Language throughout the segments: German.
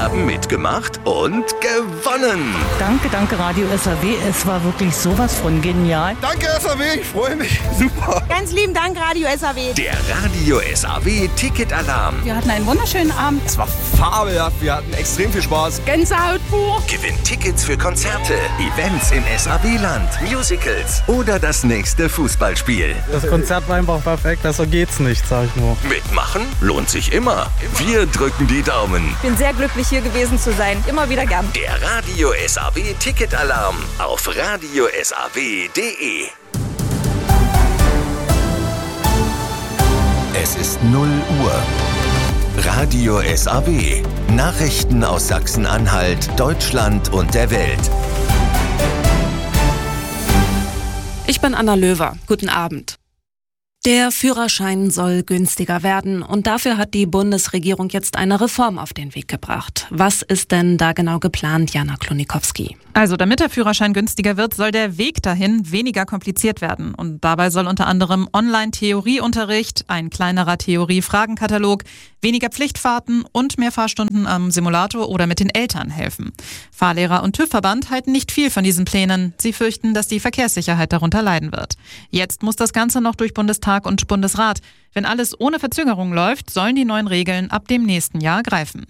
haben mitgemacht und gewonnen. Danke Radio SAW. Es war wirklich sowas von genial. Danke SAW, ich freue mich. Super. Ganz lieben Dank Radio SAW. Der Radio SAW Ticketalarm. Wir hatten einen wunderschönen Abend. Es war fabelhaft, wir hatten extrem viel Spaß. Gänsehaut pur. Gewinnt Tickets für Konzerte, Events im SAW-Land, Musicals oder das nächste Fußballspiel. Das Konzert war einfach perfekt, besser geht's nicht, sag ich nur. Mitmachen lohnt sich immer. Wir drücken die Daumen. Ich bin sehr glücklich, hier gewesen zu sein. Immer wieder gern. Der Radio SAW Ticketalarm auf radiosaw.de. Es ist 0 Uhr. Radio SAW. Nachrichten aus Sachsen-Anhalt, Deutschland und der Welt. Ich bin Anna Löwer. Guten Abend. Der Führerschein soll günstiger werden und dafür hat die Bundesregierung jetzt eine Reform auf den Weg gebracht. Was ist denn da genau geplant, Jana Klonikowski? Also, damit der Führerschein günstiger wird, soll der Weg dahin weniger kompliziert werden. Und dabei soll unter anderem Online-Theorieunterricht, ein kleinerer Theorie-Fragenkatalog, weniger Pflichtfahrten und mehr Fahrstunden am Simulator oder mit den Eltern helfen. Fahrlehrer und TÜV-Verband halten nicht viel von diesen Plänen. Sie fürchten, dass die Verkehrssicherheit darunter leiden wird. Jetzt muss das Ganze noch durch Bundestag und Bundesrat. Wenn alles ohne Verzögerung läuft, sollen die neuen Regeln ab dem nächsten Jahr greifen.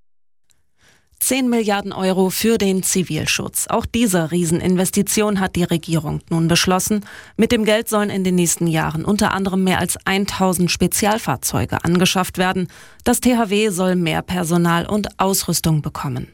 10 Milliarden Euro für den Zivilschutz. Auch diese Rieseninvestition hat die Regierung nun beschlossen. Mit dem Geld sollen in den nächsten Jahren unter anderem mehr als 1000 Spezialfahrzeuge angeschafft werden. Das THW soll mehr Personal und Ausrüstung bekommen.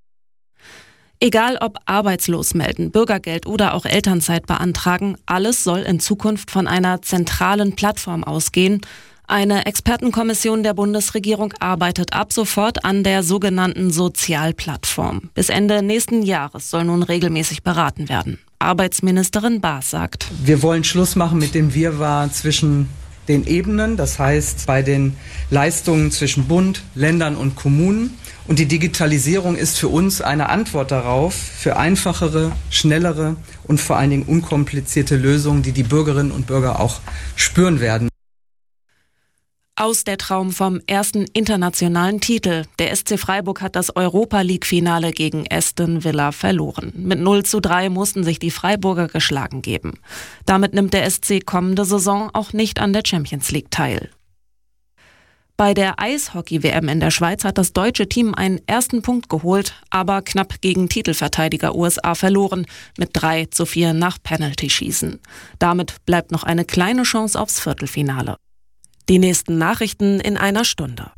Egal ob arbeitslos melden, Bürgergeld oder auch Elternzeit beantragen, alles soll in Zukunft von einer zentralen Plattform ausgehen. Eine Expertenkommission der Bundesregierung arbeitet ab sofort an der sogenannten Sozialplattform. Bis Ende nächsten Jahres soll nun regelmäßig beraten werden. Arbeitsministerin Baas sagt: Wir wollen Schluss machen mit dem Wirrwarr zwischen den Ebenen, das heißt bei den Leistungen zwischen Bund, Ländern und Kommunen. Und die Digitalisierung ist für uns eine Antwort darauf, für einfachere, schnellere und vor allen Dingen unkomplizierte Lösungen, die die Bürgerinnen und Bürger auch spüren werden. Aus der Traum vom ersten internationalen Titel. Der SC Freiburg hat das Europa-League-Finale gegen Aston Villa verloren. Mit 0:3 mussten sich die Freiburger geschlagen geben. Damit nimmt der SC kommende Saison auch nicht an der Champions League teil. Bei der Eishockey-WM in der Schweiz hat das deutsche Team einen ersten Punkt geholt, aber knapp gegen Titelverteidiger USA verloren, mit 3:4 nach Penalty-Schießen. Damit bleibt noch eine kleine Chance aufs Viertelfinale. Die nächsten Nachrichten in einer Stunde.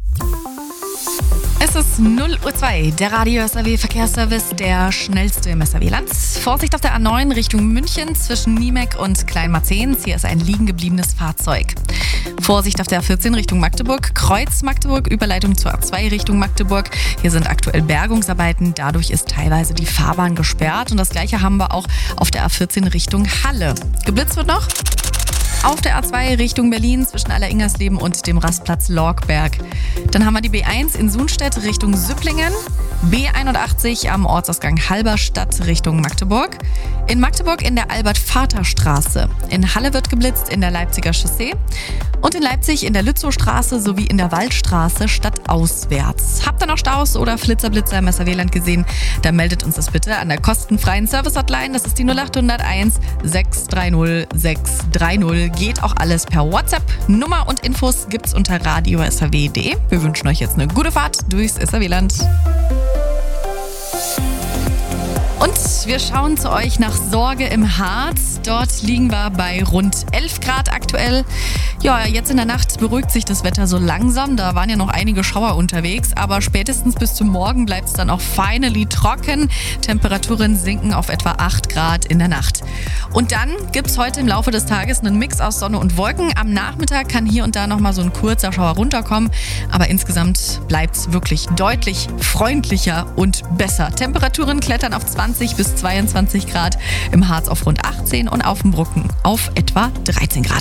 Es ist 0:02 Uhr, der Radio SAW Verkehrsservice, der schnellste im SAW-Land. Vorsicht auf der A9 Richtung München zwischen Niemek und Kleinmarzehns. Hier ist ein liegen gebliebenes Fahrzeug. Vorsicht auf der A14 Richtung Magdeburg, Kreuz Magdeburg, Überleitung zur A2 Richtung Magdeburg. Hier sind aktuell Bergungsarbeiten, dadurch ist teilweise die Fahrbahn gesperrt. Und das gleiche haben wir auch auf der A14 Richtung Halle. Geblitzt wird noch auf der A2 Richtung Berlin zwischen Alleringersleben und dem Rastplatz Lorgberg. Dann haben wir die B1 in Sunstedt Richtung Süpplingen, B81 am Ortsausgang Halberstadt Richtung Magdeburg, in Magdeburg in der Albert-Vater-Straße, in Halle wird geblitzt in der Leipziger Chaussee und in Leipzig in der Lützowstraße sowie in der Waldstraße stadtauswärts. Habt ihr noch Staus oder Flitzerblitzer im SAW-Land gesehen? Dann meldet uns das bitte an der kostenfreien Service-Hotline. Das ist die 0801 630 630. Geht auch alles per WhatsApp. Nummer und Infos gibt's unter radiosaw.de. Wir wünschen euch jetzt eine gute Fahrt durchs SAW-Land. Und wir schauen zu euch nach Sorge im Harz. Dort liegen wir bei rund 11 Grad aktuell. Ja, jetzt in der Nacht beruhigt sich das Wetter so langsam. Da waren ja noch einige Schauer unterwegs. Aber spätestens bis zum Morgen bleibt es dann auch finally trocken. Temperaturen sinken auf etwa 8 Grad in der Nacht. Und dann gibt es heute im Laufe des Tages einen Mix aus Sonne und Wolken. Am Nachmittag kann hier und da nochmal so ein kurzer Schauer runterkommen. Aber insgesamt bleibt es wirklich deutlich freundlicher und besser. Temperaturen klettern auf 20 bis 22 Grad, im Harz auf rund 18 und auf dem Brucken auf etwa 13 Grad.